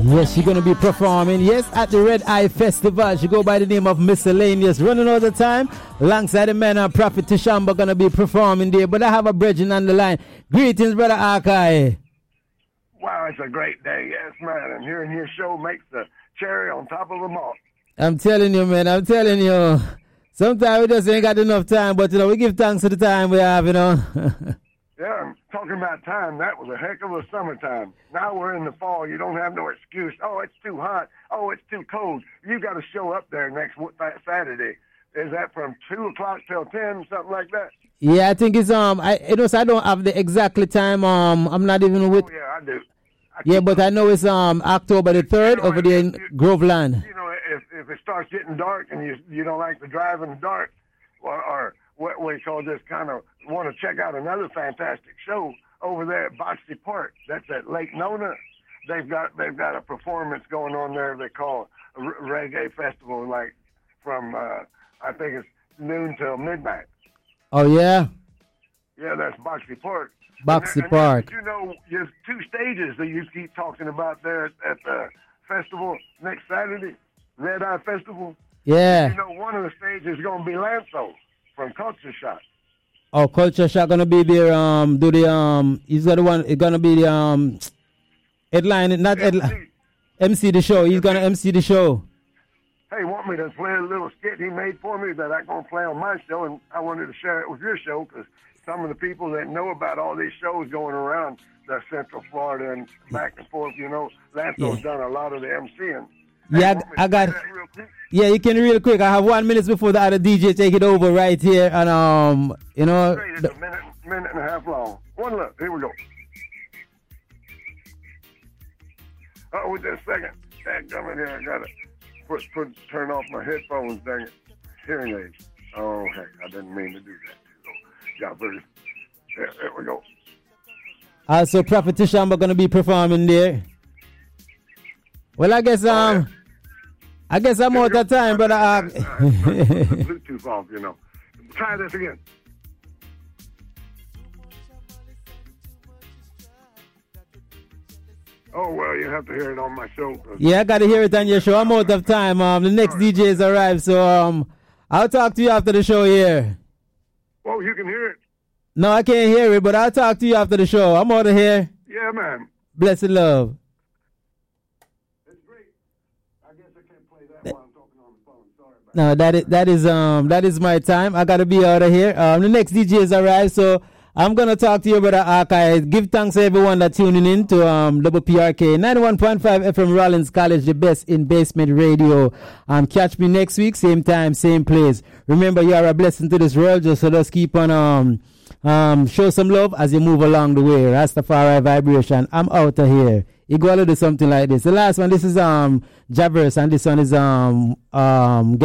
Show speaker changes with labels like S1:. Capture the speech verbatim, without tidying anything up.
S1: Yes, she's going to be performing, yes, at the Red Eye Festival. She go by the name of Miscellaneous. Running all the time, alongside the men and Prophet Tishamba going to be performing there. But I have a brethren on the line. Greetings, Brother Akai.
S2: Wow, it's a great day, yes, man. And hearing your show makes the cherry on top of the malt.
S1: I'm telling you, man, I'm telling you. Sometimes we just ain't got enough time, but, you know, we give thanks for the time we have, you know.
S2: Yeah, talking about time, that was a heck of a summertime. Now we're in the fall. You don't have no excuse. Oh, it's too hot. Oh, it's too cold. You got to show up there next Saturday. Is that from two o'clock till ten, something like that?
S1: Yeah, I think it's, um, I, you know, so I don't have the exact time. Um, I'm not even with.
S2: Oh, yeah, I do. I
S1: yeah, but I know it's um October the third, you know, over there in you, Groveland.
S2: You know, if, if it starts getting dark and you you don't like to drive in the dark, or, or what we call just kind of want to check out another fantastic show over there at Boxley Park. That's at Lake Nona. They've got they've got a performance going on there. They call a r- reggae festival, like from uh, I think it's noon till midnight.
S1: Oh yeah.
S2: Yeah, that's Boxley Park.
S1: Boxley
S2: and,
S1: Park.
S2: And, you know, there's two stages that you keep talking about there at, at the festival next Saturday, Red Eye Festival.
S1: Yeah.
S2: You know, one of the stages is going to be Lanso from Culture Shock.
S1: Oh, Culture Shock gonna be there. Um, do the um, he's gonna one. It's gonna be the um, headline, not headline. M C the show. He's gonna M C the show.
S2: Hey, want me to play a little skit he made for me that I'm gonna play on my show, and I wanted to share it with your show because some of the people that know about all these shows going around the Central Florida and back and forth, you know, Lanso's yeah. done a lot of the MCing. Hey,
S1: yeah, I, I got. Yeah, you can real quick. I have one minute before the other D J take it over right here, and um, you know,
S2: it's a minute, minute and a half long. One look, here we go. Oh, with that second, that coming here, I gotta put, put, turn off my headphones. Dang it, hearing aids. Oh heck, I didn't mean to do that. Yeah, but there, there we go.
S1: Also, Prophet Tishamba gonna be performing there. Well, I guess um. Oh, yeah. I guess I'm out of time, but uh,
S2: Bluetooth off, you know. Try this again. Oh well, you have to hear it on my show.
S1: Yeah, I got to hear it on your show. I'm out of time. Um, the next D J's arrived, so um, I'll talk to you after the show here.
S2: Oh, you can hear it?
S1: No, I can't hear it, but I'll talk to you after the show. I'm out of here.
S2: Yeah, man.
S1: Blessed love. No, that is that is um that is my time. I gotta be out of here. Um, the next D J has arrived, so I'm gonna talk to you about the archive. Give thanks to everyone that's tuning in to um W P R K ninety-one point five F M Rollins College, the best in basement radio. Um, catch me next week, same time, same place. Remember, you are a blessing to this world. Just so let's keep on um um show some love as you move along the way. Rastafari vibration. I'm out of here. You gotta do something like this. The last one, this is um Javers, and this one is um um.